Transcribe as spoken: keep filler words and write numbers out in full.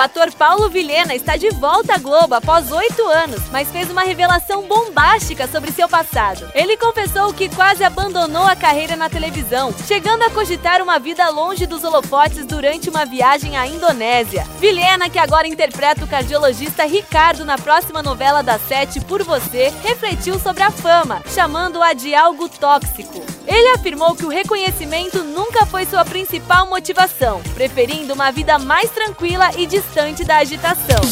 ator Paulo Vilhena está de volta à Globo após oito anos, mas fez uma revelação bombástica sobre seu passado. Ele confessou que quase abandonou a carreira na televisão, chegando a cogitar uma vida longe dos holofotes durante uma viagem à Indonésia. Vilhena, que agora interpreta o cardiologista Ricardo na próxima novela da Sete, Por Você, refletiu sobre a fama, chamando-a de algo tóxico. Ele afirmou que o reconhecimento nunca foi sua principal motivação, preferindo uma vida mais tranquila e distante da agitação.